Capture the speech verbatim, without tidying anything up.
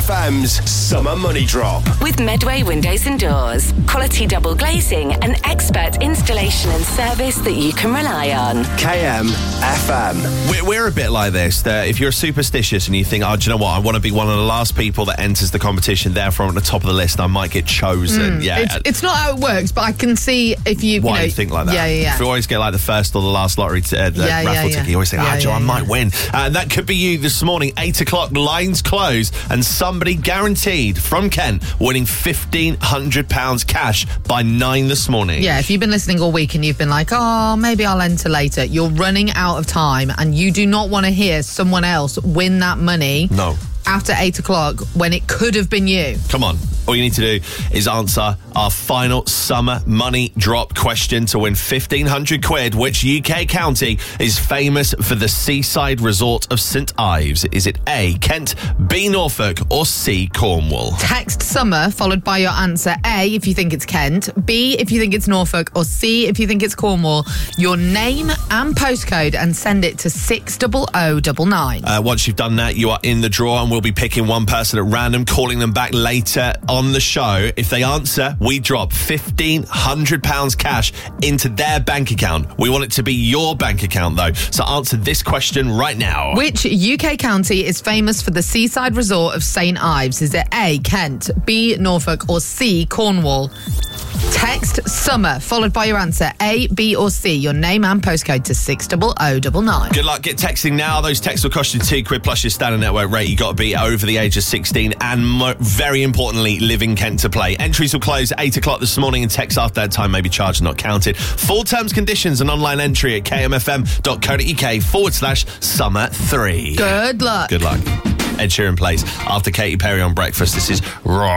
F M's Summer Money Drop. With Medway Windows and Doors. Quality double glazing and expert installation and service that you can rely on. K M F M. We're, we're a bit like this. Uh, if you're superstitious and you think, oh, do you know what? I want to be one of the last people that enters the competition, therefore I'm at the top of the list, I might get chosen. Mm, yeah, it's, it's not how it works, but I can see if you. Why you, know, you think like that? Yeah, yeah, yeah. If you always get like the first or the last lottery t- uh, the Yeah, raffle yeah, ticket, yeah. you always think, Yeah, ah, Joe, yeah, I might yeah. win. Uh, and that could be you this morning, eight o'clock, lines closed, and somebody guaranteed from Kent winning fifteen hundred pounds cash by nine this morning. Yeah, if you've been listening all week and you've been like, oh, maybe I'll enter later, you're running out of time and you do not want to hear someone else win that money. No. After eight o'clock when it could have been you. Come on. All you need to do is answer our final summer money drop question to win fifteen hundred quid. Which U K county is famous for the seaside resort of Saint Ives? Is it A, Kent, B, Norfolk, or C, Cornwall? Text summer followed by your answer. A, if you think it's Kent. B, if you think it's Norfolk. Or C, if you think it's Cornwall. Your name and postcode and send it to six double oh double nine. Uh, once you've done that, you are in the draw and we'll be picking one person at random, calling them back later on the show. If they answer, we drop fifteen hundred pounds cash into their bank account. We want it to be your bank account, though. So answer this question right now. Which U K county is famous for the seaside resort of Saint Ives? Is it A, Kent, B, Norfolk, or C, Cornwall? Text summer followed by your answer A, B, or C. Your name and postcode to six double oh double nine. Good luck. Get texting now. Those texts will cost you two quid plus your standard network rate. You got to be over the age of sixteen and mo- very importantly, live in Kent to play. Entries will close at eight o'clock this morning and texts after that time may be charged and not counted. Full terms, conditions and online entry at kmfm.co.uk forward slash summer three. Good luck. Good luck. Ed Sheeran plays after Katy Perry on Breakfast. This is Raw.